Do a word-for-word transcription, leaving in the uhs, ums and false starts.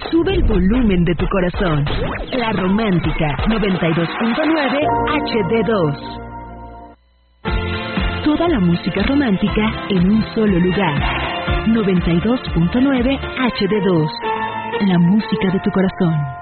Sube el volumen de tu corazón. La Romántica noventa y dos punto nueve H D dos. Toda la música romántica en un solo lugar. noventa y dos punto nueve H D dos. La música de tu corazón.